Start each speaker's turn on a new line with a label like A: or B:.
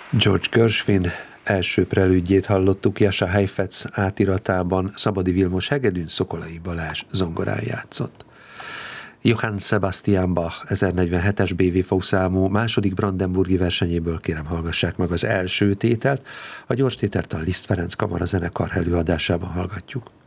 A: George Gershwin első prelüdjét hallottuk, Jascha Heifetz átiratában, Szabadi Vilmos hegedűn, Szokolai Balázs zongorán játszott. Johann Sebastian Bach 1047-es BWV számú második brandenburgi versenyéből kérem hallgassák meg az első tételt, a gyors tételt a Liszt Ferenc kamarazenekar előadásában hallgatjuk.